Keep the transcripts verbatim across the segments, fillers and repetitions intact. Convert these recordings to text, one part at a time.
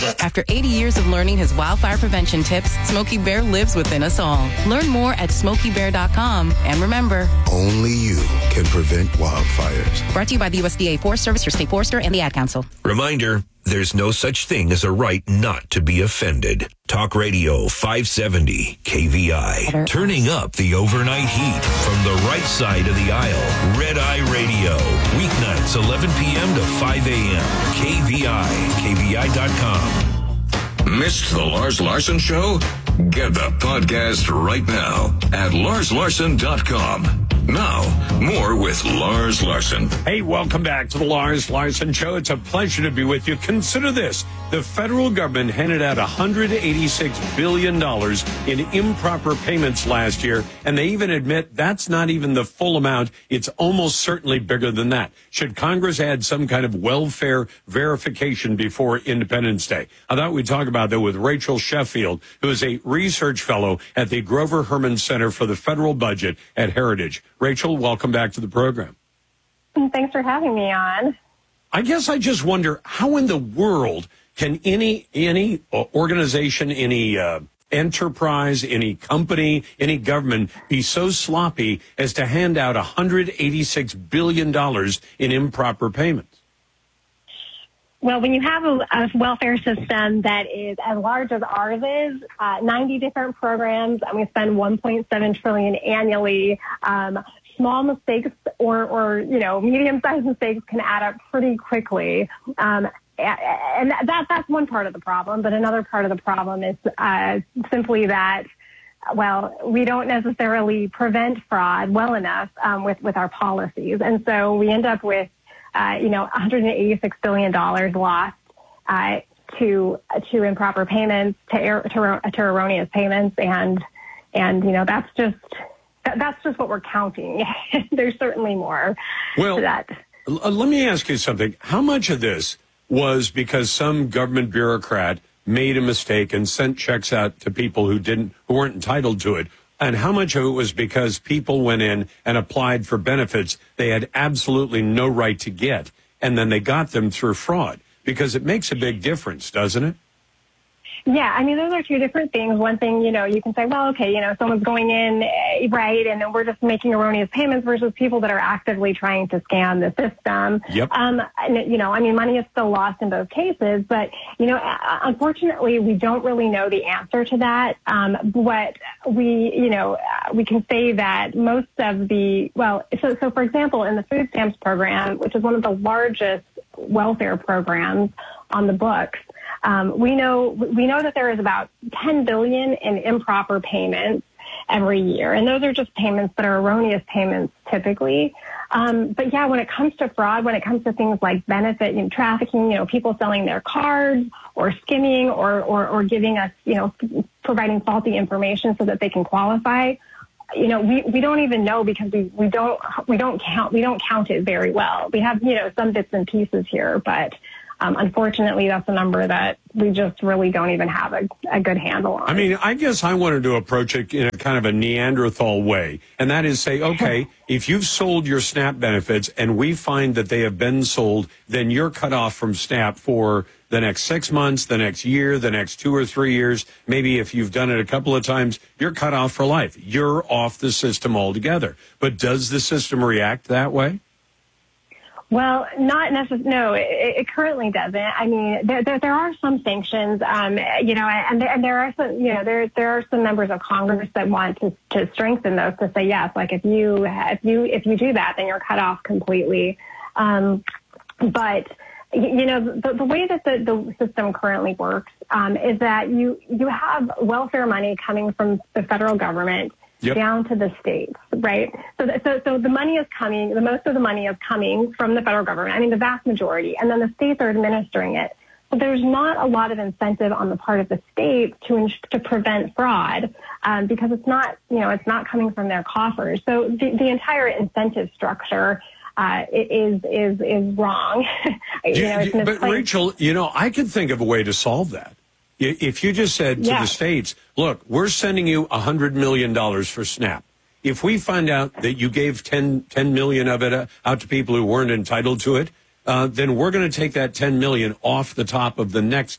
After eighty years of learning his wildfire prevention tips, Smokey Bear lives within us all. Learn more at smokey bear dot com. And remember, only you can prevent wildfires. Brought to you by the U S D A Forest Service, your state forester, and the Ad Council. Reminder, there's no such thing as a right not to be offended. Talk Radio five seventy K V I. Turning up the overnight heat from the right side of the aisle. Red Eye Radio. Weeknights eleven p.m. to five a.m. K V I. K V I dot com. Missed the Lars Larson Show? Get the podcast right now at lars larson dot com. Now, more with Lars Larson. Hey, welcome back to the Lars Larson Show. It's a pleasure to be with you. Consider this. The federal government handed out one hundred eighty-six billion dollars in improper payments last year, and they even admit that's not even the full amount. It's almost certainly bigger than that. Should Congress add some kind of welfare verification before Independence Day? I thought we'd talk about that with Rachel Sheffield, who is a research fellow at the Grover Herman Center for the Federal Budget at Heritage. Rachel, welcome back to the program. Thanks for having me on. I guess I just wonder, how in the world can any any organization, any uh, enterprise, any company, any government be so sloppy as to hand out one hundred eighty-six billion dollars in improper payments? Well, when you have a, a welfare system that is as large as ours is, uh, ninety different programs, and we spend one point seven trillion dollars annually, um, small mistakes or, or, you know, medium-sized mistakes can add up pretty quickly. Um, and that that's one part of the problem. But another part of the problem is uh, simply that, well, we don't necessarily prevent fraud well enough um, with, with our policies. And so we end up with Uh, you know, one hundred eighty-six billion dollars lost uh, to to improper payments, to, er, to to erroneous payments, and and you know that's just that, that's just what we're counting. There's certainly more well, to that. L- let me ask you something. How much of this was because some government bureaucrat made a mistake and sent checks out to people who didn't who weren't entitled to it? And how much of it was because people went in and applied for benefits they had absolutely no right to get, and then they got them through fraud? Because it makes a big difference, doesn't it? Yeah, I mean, those are two different things. One thing, you know, you can say, well, okay, you know, someone's going in, uh, right, and then we're just making erroneous payments versus people that are actively trying to scam the system. Yep. Um, and, you know, I mean, money is still lost in both cases, but, you know, unfortunately, we don't really know the answer to that. Um, what we, you know, we can say that most of the, well, so, so for example, in the food stamps program, which is one of the largest welfare programs on the books, Um, we know we know that there is about ten billion dollars in improper payments every year, and those are just payments that are erroneous payments typically. Um, but yeah, when it comes to fraud, when it comes to things like benefit and trafficking, you know, people selling their cards or skimming or, or or giving us, you know, providing faulty information so that they can qualify. You know, we, we don't even know because we, we don't we don't count we don't count it very well. We have, you know, some bits and pieces here, but Um, unfortunately, that's a number that we just really don't even have a, a good handle on. I mean, I guess I wanted to approach it in a kind of a Neanderthal way, and that is say, okay, if you've sold your SNAP benefits and we find that they have been sold, then you're cut off from SNAP for the next six months, the next year, the next two or three years. Maybe if you've done it a couple of times, you're cut off for life. You're off the system altogether. But does the system react that way? Well, not necessarily. No, it, it currently doesn't. I mean, there there, there are some sanctions, um, you know, and there, and there are some, you know, there there are some members of Congress that want to, to strengthen those to say yes, like if you if you if you do that, then you're cut off completely. Um, but you know, the, the way that the, the system currently works um, is that you you have welfare money coming from the federal government. Yep. Down to the states, right? So, th- so, so the money is coming. The most of the money is coming from the federal government. I mean, the vast majority, and then the states are administering it. But there's not a lot of incentive on the part of the states to ins- to prevent fraud um, because it's not, you know, it's not coming from their coffers. So the, the entire incentive structure uh, is is is wrong. you know, it's but Rachel, you know, I could think of a way to solve that. If you just said to yeah. the states, look, we're sending you one hundred million dollars for SNAP. If we find out that you gave ten, ten million of it out to people who weren't entitled to it, uh, then we're going to take that ten million off the top of the next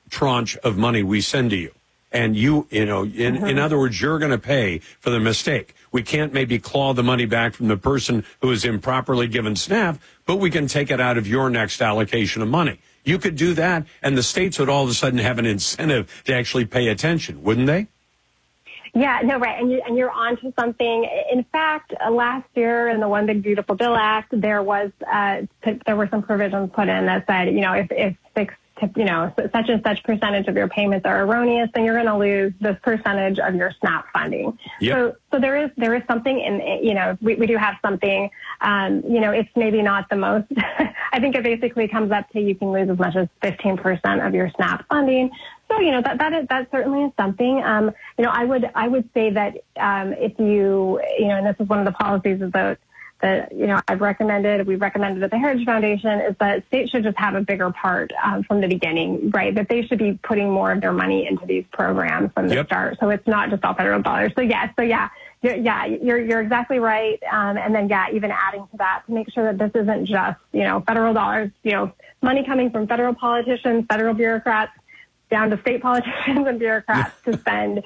tranche of money we send to you. And you, you know, in, mm-hmm. in other words, you're going to pay for the mistake. We can't maybe claw the money back from the person who is improperly given SNAP, but we can take it out of your next allocation of money. You could do that, and the states would all of a sudden have an incentive to actually pay attention, wouldn't they? Yeah, no, right. And, you, and you're onto something. In fact, uh, last year in the One Big Beautiful Bill Act, there was uh, there were some provisions put in that said, you know, if, if six To, you know, such and such percentage of your payments are erroneous, then you're going to lose this percentage of your SNAP funding. Yep. So, so there is there is something in, you know, we, we do have something. Um, you know, it's maybe not the most. I think it basically comes up to you can lose as much as fifteen percent of your SNAP funding. So, you know, that that is, that certainly is something. Um, you know, I would I would say that um, if you, you know, and this is one of the policies about. that, you know, I've recommended, we've recommended at the Heritage Foundation, is that states should just have a bigger part um, from the beginning, right? That they should be putting more of their money into these programs from the yep. start. So it's not just all federal dollars. So yeah, so yeah, you're, yeah, you're, you're exactly right. Um, and then, yeah, even adding to that to make sure that this isn't just, you know, federal dollars, you know, money coming from federal politicians, federal bureaucrats, down to state politicians and bureaucrats to spend,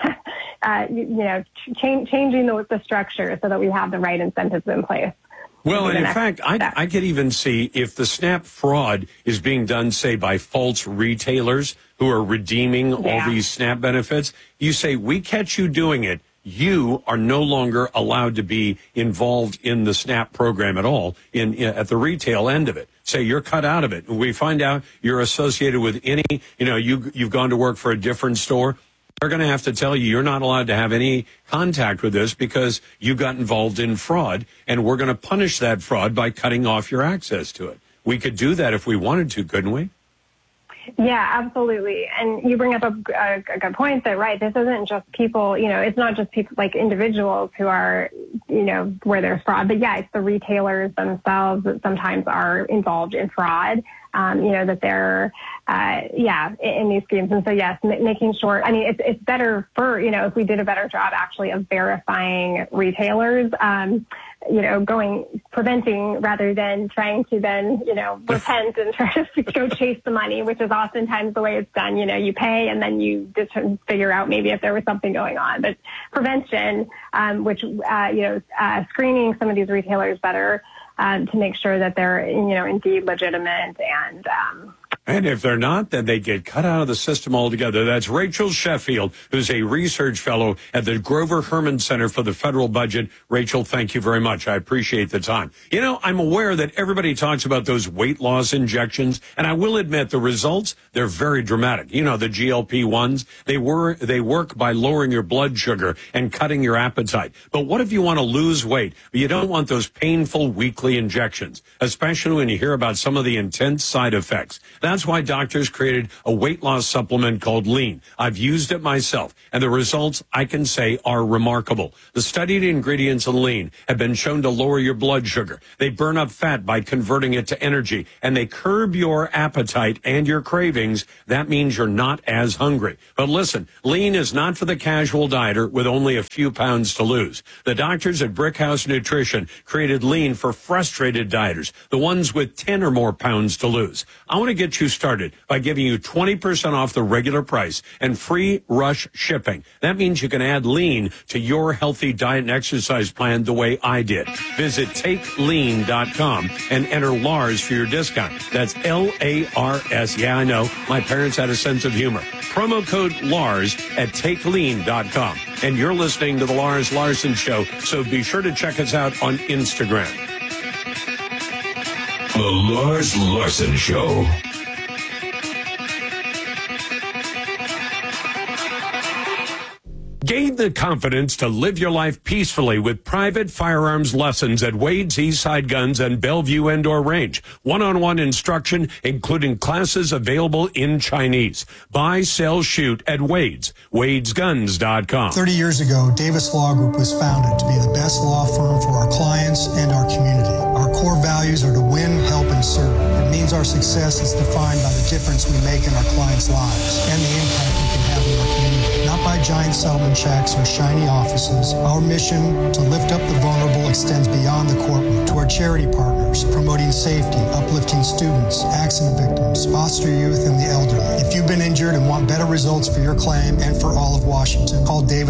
uh, you, you know, ch- changing the, the structure so that we have the right incentives in place. Well, and in fact, I, I could even see if the SNAP fraud is being done, say, by false retailers who are redeeming yeah. all these SNAP benefits, you say, we catch you doing it. You are no longer allowed to be involved in the SNAP program at all in, in at the retail end of it. Say you're cut out of it. We find out you're associated with any, you know, you, you've gone to work for a different store. They're going to have to tell you you're not allowed to have any contact with this because you got involved in fraud, and we're going to punish that fraud by cutting off your access to it. We could do that if we wanted to, couldn't we? Yeah, absolutely. And you bring up a, a, a good point that, right, this isn't just people, you know, it's not just people like individuals who are, you know, where there's fraud, but yeah, it's the retailers themselves that sometimes are involved in fraud. Um, you know, that they're, uh, yeah, in, in these schemes. And so, yes, m- making sure, I mean, it's, it's better for, you know, if we did a better job actually of verifying retailers, um, you know, going, preventing rather than trying to then, you know, repent and try to go chase the money, which is oftentimes the way it's done. You know, you pay and then you just figure out maybe if there was something going on. But prevention, um, which, uh, you know, uh, screening some of these retailers better, Um, to make sure that they're, you know, indeed legitimate. And um, and if they're not, then they get cut out of the system altogether. That's Rachel Sheffield, who's a research fellow at the Grover Herman Center for the Federal Budget. Rachel, thank you very much. I appreciate the time. You know, I'm aware that everybody talks about those weight loss injections, and I will admit the results, they're very dramatic. You know, the G L P ones, they were they work by lowering your blood sugar and cutting your appetite. But what if you want to lose weight? You don't want those painful weekly injections, especially when you hear about some of the intense side effects. That's why doctors created a weight loss supplement called Lean. I've used it myself, and the results, I can say, are remarkable. The studied ingredients in Lean have been shown to lower your blood sugar. They burn up fat by converting it to energy, and they curb your appetite and your cravings. That means you're not as hungry. But listen, Lean is not for the casual dieter with only a few pounds to lose. The doctors at Brickhouse Nutrition created Lean for frustrated dieters, the ones with ten or more pounds to lose. I want to get you started by giving you twenty percent off the regular price and free rush shipping. That means you can add Lean to your healthy diet and exercise plan the way I did. Visit take lean dot com and enter Lars for your discount. That's L A R S. Yeah, I know. My parents had a sense of humor. Promo code Lars at take lean dot com. And you're listening to The Lars Larson Show, so be sure to check us out on Instagram. The Lars Larson Show. Gain the confidence to live your life peacefully with private firearms lessons at Wade's Eastside Guns and Bellevue Indoor Range. One-on-one instruction, including classes available in Chinese. Buy, sell, shoot at Wade's. Wades Guns dot com. Thirty years ago, Davis Law Group was founded to be the best law firm for our clients and our community. Our core values are to win, help, and serve. It means our success is defined by the difference we make in our clients' lives and the impact we can have in our community. Not by giant settlement checks or shiny offices. Our mission to lift up the vulnerable extends beyond the courtroom to our charity partners, promoting safety, uplifting students, accident victims, foster youth, and the elderly. If you've been injured injured and want better results for your claim and for all of Washington. Call David